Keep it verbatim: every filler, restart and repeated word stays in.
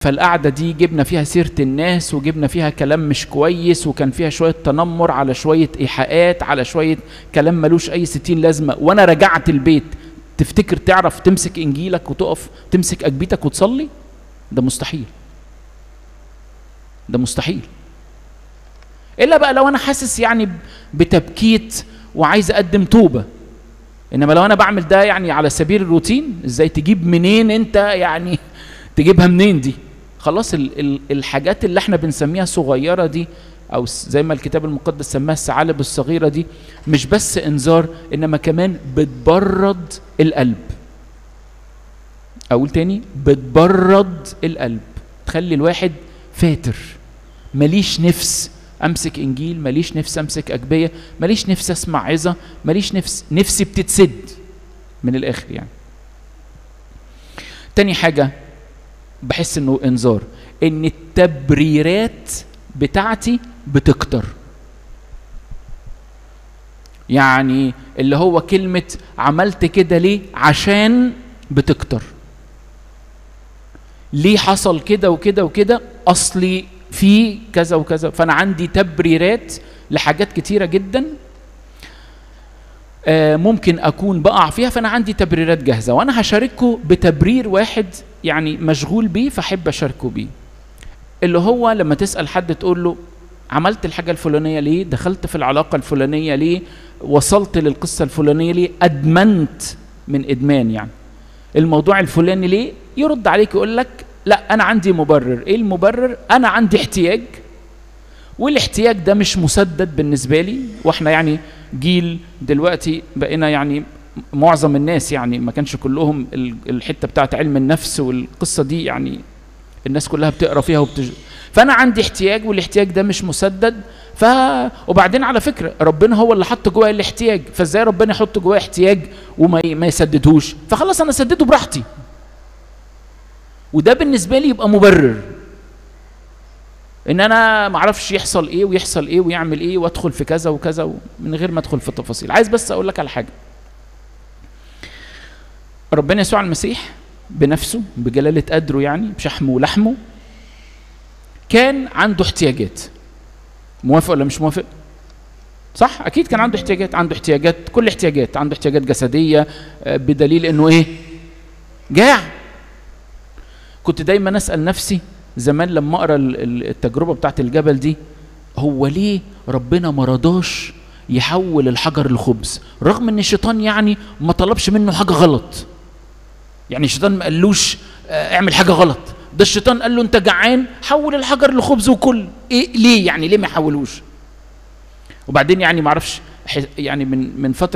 فالقعدة دي جبنا فيها سيرة الناس وجبنا فيها كلام مش كويس، وكان فيها شوية تنمر على شوية إيحاءات على شوية كلام ملوش أي ستين لازمة، وأنا رجعت البيت تفتكر تعرف تمسك إنجيلك وتقف تمسك أجبيتك وتصلي؟ ده مستحيل، ده مستحيل. إلا بقى لو أنا حاسس يعني بتبكيت وعايز أقدم توبة. إنما لو أنا بعمل ده يعني على سبيل الروتين، إزاي تجيب منين أنت يعني تجيبها منين دي؟ خلاص ال ال الحاجات اللي احنا بنسميها صغيرة دي، أو زي ما الكتاب المقدس سماها الثعالب الصغيرة دي، مش بس إنذار إنما كمان بتبرد القلب. أقول تاني، بتبرد القلب، تخلي الواحد فاتر، ماليش نفس امسك انجيل، ماليش نفس امسك اجبيه، ماليش نفس اسمع عظه، ماليش نفس، نفسي بتتسد من الاخر يعني. تاني حاجه بحس انه انذار، ان التبريرات بتاعتي بتكتر. يعني اللي هو كلمه عملت كده ليه؟ عشان بتكتر. ليه حصل كده وكده وكده؟ اصلي في كذا وكذا. فانا عندي تبريرات لحاجات كتيره جدا آه ممكن اكون بقع فيها، فانا عندي تبريرات جاهزه، وانا هشارككم بتبرير واحد يعني مشغول بيه فاحب اشاركه بيه. اللي هو لما تسال حد تقول له عملت الحاجه الفلانيه ليه؟ دخلت في العلاقه الفلانيه ليه؟ وصلت للقصه الفلانيه ليه؟ ادمنت من ادمان يعني الموضوع الفلاني ليه؟ يرد عليك يقول لك لا انا عندي مبرر. ايه المبرر؟ انا عندي احتياج، والاحتياج ده مش مسدد بالنسبه لي. واحنا يعني جيل دلوقتي بقينا يعني معظم الناس يعني ما كانش كلهم الحته بتاعت علم النفس والقصه دي يعني الناس كلها بتقرا فيها وبتج... فانا عندي احتياج والاحتياج ده مش مسدد. ف وبعدين على فكره ربنا هو اللي حط جوايا الاحتياج، فازاي ربنا يحط جوايا احتياج وما ما يسددهوش؟ فخلاص انا سدده براحتي، وده بالنسبه لي يبقى مبرر ان انا ما اعرفش يحصل ايه ويحصل ايه ويعمل ايه وادخل في كذا وكذا من غير ما ادخل في التفاصيل. عايز بس اقول لك على حاجه. ربنا يسوع المسيح بنفسه بجلاله قدره يعني بشحمه ولحمه كان عنده احتياجات. موافق ولا مش موافق؟ صح؟ اكيد كان عنده احتياجات، عنده احتياجات، كل احتياجات، عنده احتياجات جسديه بدليل انه ايه؟ جاع. كنت دايما اسال نفسي زمان لما اقرا التجربه بتاعت الجبل دي، هو ليه ربنا ما رضاش يحول الحجر لخبز رغم ان الشيطان يعني ما طلبش منه حاجه غلط؟ يعني الشيطان ما قالوش اعمل حاجه غلط، ده الشيطان قال له انت جعان حول الحجر لخبز وكل. ايه ليه يعني؟ ليه ما يحولوش؟ وبعدين يعني ما اعرفش يعني من من فتره